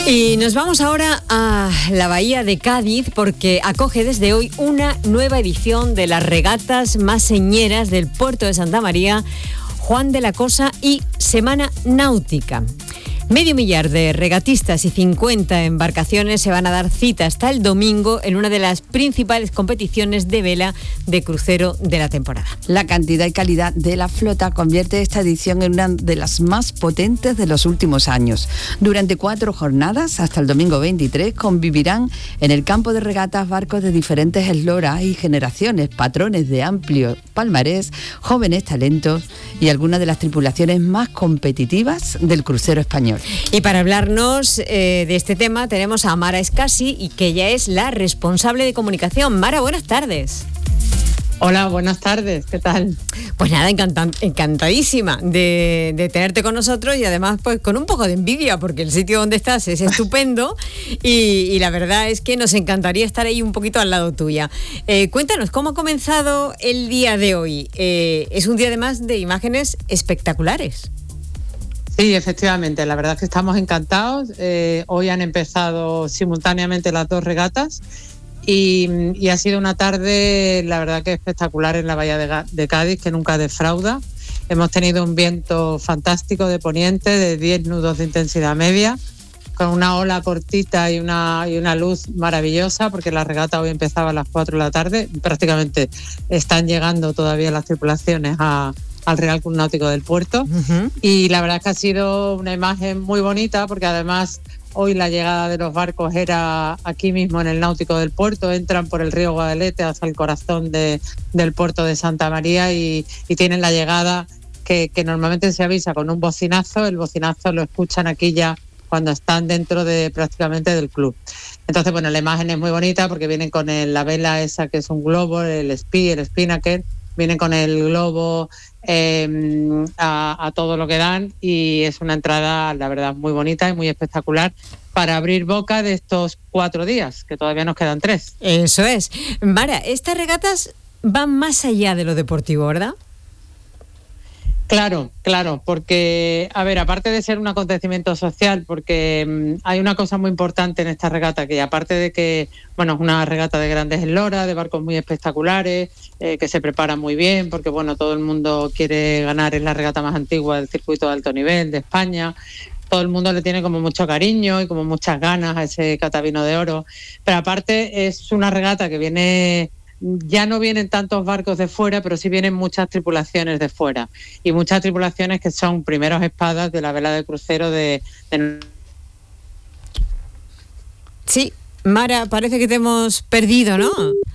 Y nos vamos ahora a la bahía de Cádiz porque acoge desde hoy una nueva edición de las regatas más señeras del puerto de Santa María, Juan de la Cosa y Semana Náutica. 500,000 de regatistas y 50 embarcaciones se van a dar cita hasta el domingo en una de las principales competiciones de vela de crucero de la temporada. La cantidad y calidad de la flota convierte esta edición en una de las más potentes de los últimos años. Durante 4 jornadas, hasta el domingo 23, convivirán en el campo de regatas barcos de diferentes esloras y generaciones, patrones de amplio palmarés, jóvenes talentos y algunas de las tripulaciones más competitivas del crucero español. Y para hablarnos de este tema tenemos a Mara Escasi, y que ella es la responsable de comunicación. Mara, buenas tardes. Hola, buenas tardes, ¿qué tal? Pues nada, encantadísima de tenerte con nosotros, y además pues con un poco de envidia porque el sitio donde estás es estupendo y la verdad es que nos encantaría estar ahí un poquito al lado tuya. Cuéntanos, ¿cómo ha comenzado el día de hoy? Es un día además de imágenes espectaculares. Sí, efectivamente, la verdad es que estamos encantados. Hoy han empezado simultáneamente las 2 regatas y ha sido una tarde, la verdad que espectacular en la bahía de Cádiz, que nunca defrauda. Hemos tenido un viento fantástico de poniente de 10 nudos de intensidad media, con una ola cortita y una luz maravillosa, porque la regata hoy empezaba a las 4 de la tarde. Prácticamente están llegando todavía las tripulaciones al Real Club Náutico del Puerto. Uh-huh. Y la verdad es que ha sido una imagen muy bonita, porque además hoy la llegada de los barcos era aquí mismo en el Náutico del Puerto. Entran por el río Guadalete hasta el corazón del puerto de Santa María y tienen la llegada que normalmente se avisa con un bocinazo. El bocinazo lo escuchan aquí ya cuando están dentro de prácticamente del club. Entonces, bueno, la imagen es muy bonita porque vienen con la vela esa que es un globo, el spinnaker, vienen con el globo a todo lo que dan, y es una entrada, la verdad, muy bonita y muy espectacular para abrir boca de estos 4 días, que todavía nos quedan 3. Eso es. Mara, estas regatas van más allá de lo deportivo, ¿verdad? Claro, porque, a ver, aparte de ser un acontecimiento social, porque hay una cosa muy importante en esta regata, que aparte de que, bueno, es una regata de grandes esloras, de barcos muy espectaculares, que se preparan muy bien, porque, bueno, todo el mundo quiere ganar, es la regata más antigua del circuito de alto nivel de España. Todo el mundo le tiene como mucho cariño y como muchas ganas a ese Catavino de Oro, pero aparte es una regata que viene... Ya no vienen tantos barcos de fuera, pero sí vienen muchas tripulaciones de fuera. Y muchas tripulaciones que son primeros espadas de la vela de crucero de... Sí, Mara, parece que te hemos perdido, ¿no?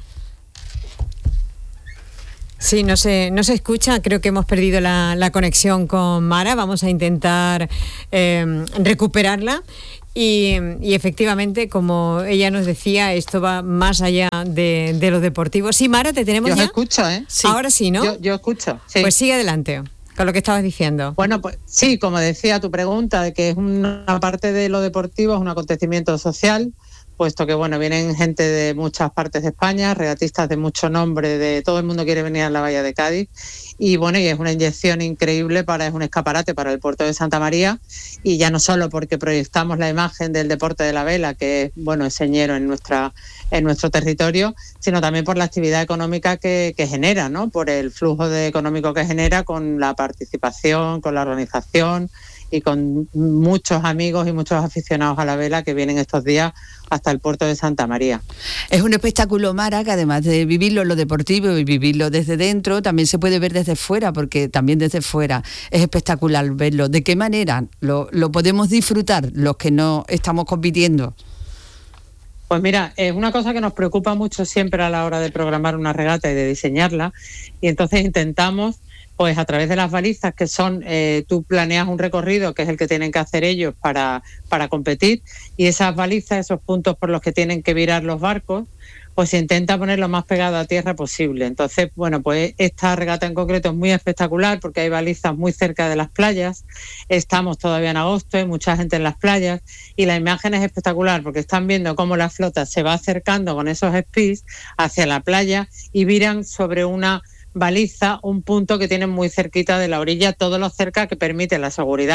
Sí, no se escucha, creo que hemos perdido la conexión con Mara. Vamos a intentar recuperarla. Y efectivamente, como ella nos decía, esto va más allá de lo deportivo. Sí, Mara, ¿te tenemos ya? Yo escucho, ¿eh? Sí. Ahora sí, ¿no? Yo escucho, sí. Pues sigue adelante con lo que estabas diciendo. Bueno, pues sí, como decía tu pregunta, de que es una parte de lo deportivo, es un acontecimiento social, puesto que, bueno, vienen gente de muchas partes de España, regatistas de mucho nombre, de todo el mundo quiere venir a la bahía de Cádiz, y bueno, y es una inyección increíble, es un escaparate para el puerto de Santa María, y ya no solo porque proyectamos la imagen del deporte de la vela, que es, bueno, es señero en nuestro territorio, sino también por la actividad económica que genera, ¿no? Por el flujo económico que genera, con la participación, con la organización y con muchos amigos y muchos aficionados a la vela que vienen estos días hasta el puerto de Santa María. Es un espectáculo, Mara, que además de vivirlo en lo deportivo y vivirlo desde dentro, también se puede ver desde fuera, porque también desde fuera es espectacular verlo. ¿De qué manera lo podemos disfrutar los que no estamos compitiendo? Pues mira, es una cosa que nos preocupa mucho siempre a la hora de programar una regata y de diseñarla, y entonces intentamos, pues a través de las balizas, que son, tú planeas un recorrido que es el que tienen que hacer ellos para competir, y esas balizas, esos puntos por los que tienen que virar los barcos, pues se intenta poner lo más pegado a tierra posible. Entonces, bueno, pues esta regata en concreto es muy espectacular porque hay balizas muy cerca de las playas, estamos todavía en agosto, hay mucha gente en las playas, y la imagen es espectacular porque están viendo cómo la flota se va acercando con esos speeds hacia la playa y viran sobre una baliza, un punto que tienen muy cerquita de la orilla, todo lo cerca que permite la seguridad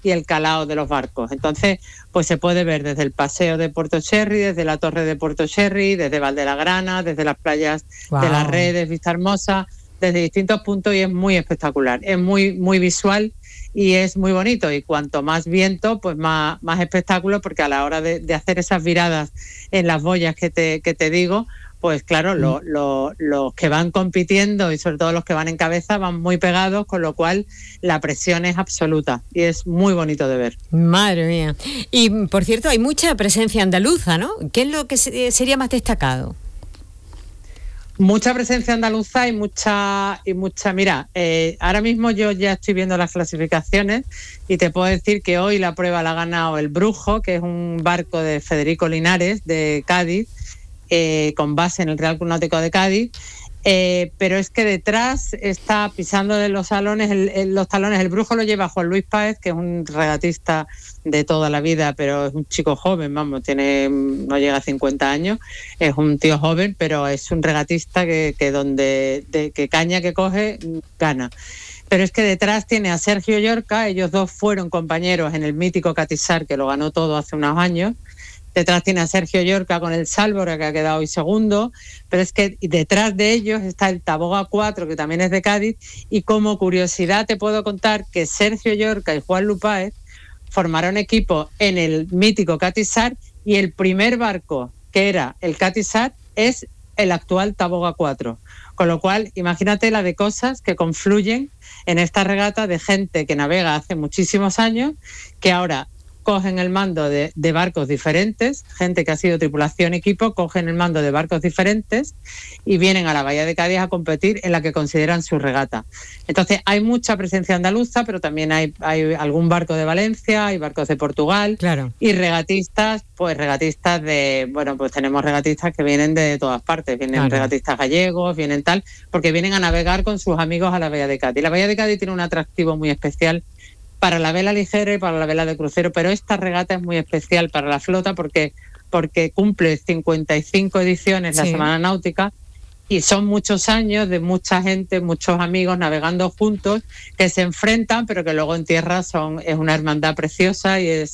y el calado de los barcos. Entonces, pues se puede ver desde el paseo de Puerto Sherry, desde la torre de Puerto Sherry, desde Valdelagrana, desde las playas de las Redes, Vista Hermosa, desde distintos puntos, y es muy espectacular, es muy, muy visual y es muy bonito. Y cuanto más viento, pues más espectáculo, porque a la hora de hacer esas viradas en las boyas que te digo, pues claro, los que van compitiendo y sobre todo los que van en cabeza van muy pegados, con lo cual la presión es absoluta y es muy bonito de ver. Madre mía. Y por cierto, hay mucha presencia andaluza, ¿no? ¿Qué es lo que sería más destacado? Mucha presencia andaluza y mucha. Mira, ahora mismo yo ya estoy viendo las clasificaciones y te puedo decir que hoy la prueba la ha ganado el Brujo, que es un barco de Federico Linares, de Cádiz, con base en el Real Club Náutico de Cádiz, pero es que detrás está pisando de los talones el Brujo lo lleva Juan Luis Páez, que es un regatista de toda la vida, pero es un chico joven, vamos, no llega a 50 años, es un tío joven, pero es un regatista que caña que coge, gana. Pero es que detrás tiene a Sergio Llorca, ellos dos fueron compañeros en el mítico Catizar, que lo ganó todo hace unos años. Detrás tiene a Sergio Llorca con el Sálvora, que ha quedado hoy segundo, pero es que detrás de ellos está el Taboga 4, que también es de Cádiz, y como curiosidad te puedo contar que Sergio Llorca y Juan Luis Páez formaron equipo en el mítico Catizar, y el primer barco, que era el Catizar, es el actual Taboga 4. Con lo cual, imagínate la de cosas que confluyen en esta regata de gente que navega hace muchísimos años, que ahora cogen el mando de barcos diferentes, gente que ha sido tripulación equipo, cogen el mando de barcos diferentes y vienen a la Bahía de Cádiz a competir en la que consideran su regata. Entonces hay mucha presencia andaluza, pero también hay algún barco de Valencia, hay barcos de Portugal, claro. Y regatistas pues tenemos regatistas que vienen de todas partes, vienen claro. Regatistas gallegos, vienen tal, porque vienen a navegar con sus amigos a la Bahía de Cádiz. La Bahía de Cádiz tiene un atractivo muy especial para la vela ligera y para la vela de crucero, pero esta regata es muy especial para la flota porque cumple 55 ediciones la Semana Náutica, y son muchos años de mucha gente, muchos amigos navegando juntos, que se enfrentan, pero que luego en tierra es una hermandad preciosa y es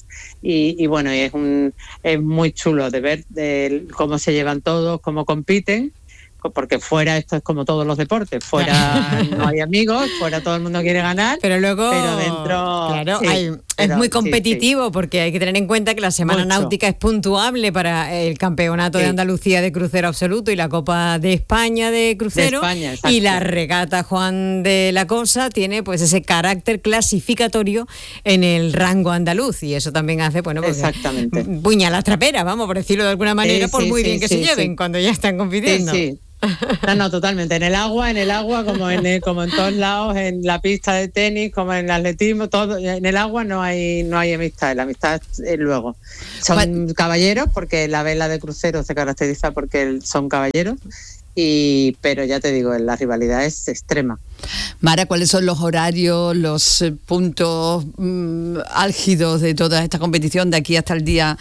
muy chulo de ver cómo se llevan todos, cómo compiten. Porque fuera esto es como todos los deportes, fuera no hay amigos, fuera todo el mundo quiere ganar, pero dentro claro, es muy competitivo, porque hay que tener en cuenta que la Semana Náutica es puntuable para el Campeonato de Andalucía de Crucero Absoluto y la Copa de España de Crucero, y la regata Juan de la Cosa tiene pues ese carácter clasificatorio en el rango andaluz, y eso también hace, exactamente, puña la trapera, vamos, por decirlo de alguna manera, por muy bien que se lleven cuando ya están compitiendo. No, totalmente. En el agua, como en todos lados, en la pista de tenis, como en el atletismo, todo. En el agua no hay amistad. La amistad es luego. Son caballeros, porque la vela de crucero se caracteriza porque son caballeros. Pero ya te digo, la rivalidad es extrema. Mara, ¿cuáles son los horarios, los puntos álgidos de toda esta competición de aquí hasta el día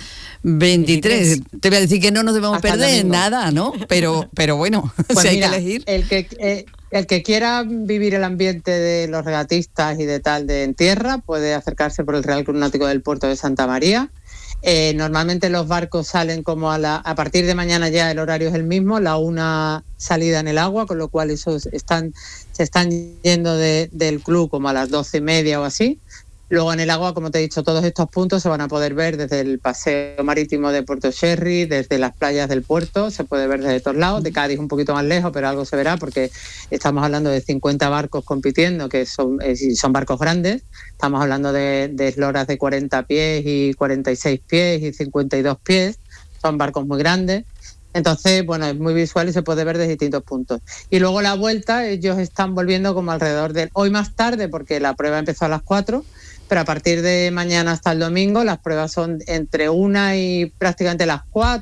23? Te voy a decir que no nos debemos perder nada, ¿no? Pero bueno, pues si mira, hay que elegir. El que quiera vivir el ambiente de los regatistas y de en tierra puede acercarse por el Real Club Náutico del Puerto de Santa María. Normalmente los barcos salen como a partir de mañana, ya el horario es el mismo, la 1 salida en el agua, con lo cual esos se están yendo del club como a las 12:30 o así. Luego en el agua, como te he dicho, todos estos puntos se van a poder ver desde el paseo marítimo de Puerto Sherry, desde las playas del puerto, se puede ver desde todos lados. De Cádiz un poquito más lejos, pero algo se verá, porque estamos hablando de 50 barcos compitiendo, que son barcos grandes. Estamos hablando de esloras de 40 pies y 46 pies y 52 pies. Son barcos muy grandes. Entonces, es muy visual y se puede ver desde distintos puntos. Y luego la vuelta, ellos están volviendo como alrededor de hoy más tarde, porque la prueba empezó a las 4, pero a partir de mañana hasta el domingo las pruebas son entre 1 y prácticamente las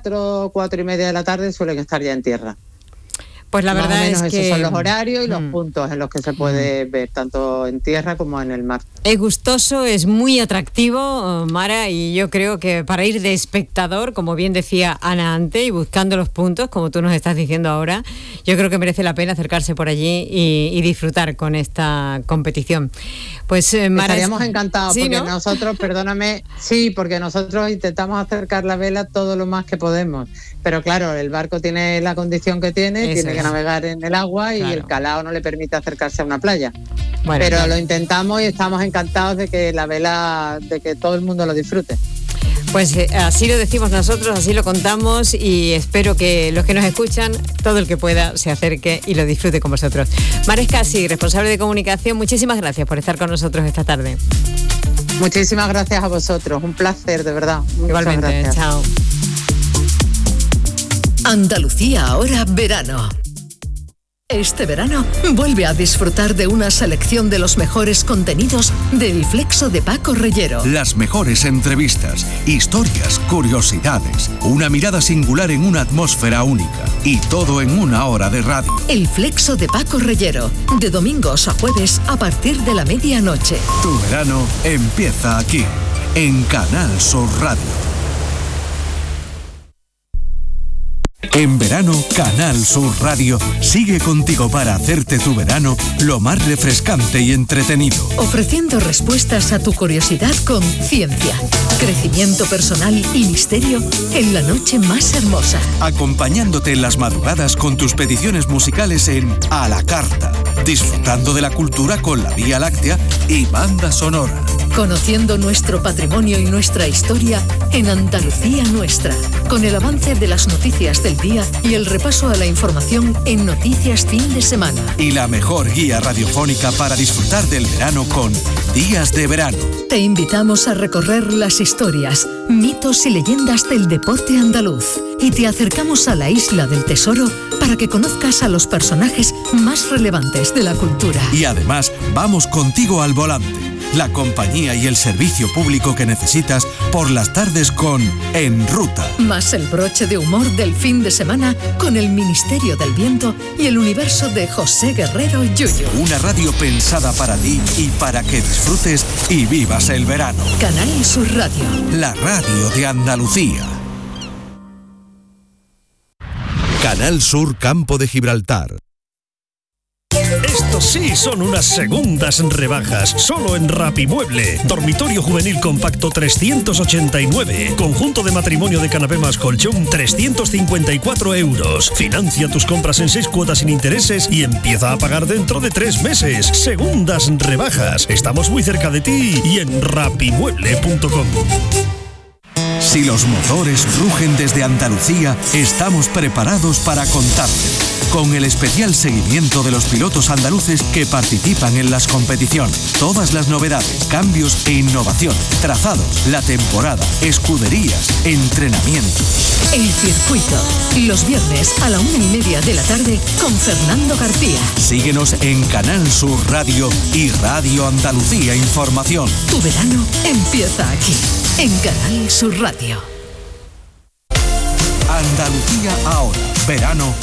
4:30 de la tarde, suelen estar ya en tierra. Pues la verdad es que esos son los horarios y los puntos en los que se puede ver, tanto en tierra como en el mar. Es gustoso, es muy atractivo, Mara, y yo creo que para ir de espectador, como bien decía Ana antes, y buscando los puntos, como tú nos estás diciendo ahora, yo creo que merece la pena acercarse por allí y disfrutar con esta competición. Pues estaríamos encantados, ¿sí, porque no? nosotros, perdóname, sí, porque nosotros intentamos acercar la vela todo lo más que podemos, pero claro, el barco tiene la condición que tiene, Eso tiene que es. navegar en el agua, Claro. y el calao no le permite acercarse a una playa. Bueno, Pero claro. lo intentamos y estamos encantados de que la vela, de que todo el mundo lo disfrute. Pues así lo decimos nosotros, así lo contamos, y espero que los que nos escuchan, todo el que pueda, se acerque y lo disfrute con vosotros. Maresca, sí, responsable de comunicación, muchísimas gracias por estar con nosotros esta tarde. Muchísimas gracias a vosotros, un placer, de verdad. Muchas Igualmente, gracias. chao. Andalucía ahora verano. Este verano vuelve a disfrutar de una selección de los mejores contenidos del Flexo de Paco Reyero. Las mejores entrevistas, historias, curiosidades, una mirada singular en una atmósfera única y todo en una hora de radio. El Flexo de Paco Reyero, de domingos a jueves a partir de la medianoche. Tu verano empieza aquí, en Canal Sur Radio. En verano, Canal Sur Radio sigue contigo para hacerte tu verano lo más refrescante y entretenido. Ofreciendo respuestas a tu curiosidad con ciencia, crecimiento personal y misterio en la noche más hermosa. Acompañándote en las madrugadas con tus peticiones musicales en A la Carta. Disfrutando de la cultura con la Vía Láctea y banda sonora. Conociendo nuestro patrimonio y nuestra historia en Andalucía Nuestra, con el avance de las noticias del día y el repaso a la información en Noticias Fin de Semana. Y la mejor guía radiofónica para disfrutar del verano con Días de Verano. Te invitamos a recorrer las historias, mitos y leyendas del deporte andaluz. Y te acercamos a la Isla del Tesoro para que conozcas a los personajes más relevantes de la cultura. Y además, vamos contigo al volante. La compañía y el servicio público que necesitas por las tardes con En Ruta. Más el broche de humor del fin de semana con el Ministerio del Viento y el universo de José Guerrero Yuyu. Una radio pensada para ti y para que disfrutes y vivas el verano. Canal Sur Radio. La radio de Andalucía. Canal Sur Campo de Gibraltar. Estos sí son unas segundas rebajas, solo en Rapimueble. Dormitorio juvenil compacto 389. Conjunto de matrimonio de canapé más colchón 354 euros. Financia tus compras en 6 cuotas sin intereses y empieza a pagar dentro de 3 meses. Segundas rebajas. Estamos muy cerca de ti y en rapimueble.com. Si los motores rugen desde Andalucía, estamos preparados para contarte. Con el especial seguimiento de los pilotos andaluces que participan en las competiciones. Todas las novedades, cambios e innovación, trazados, la temporada, escuderías, entrenamientos. El circuito. Los viernes a la 1:30 de la tarde con Fernando García. Síguenos en Canal Sur Radio y Radio Andalucía Información. Tu verano empieza aquí, en Canal Sur Radio. Andalucía ahora. Verano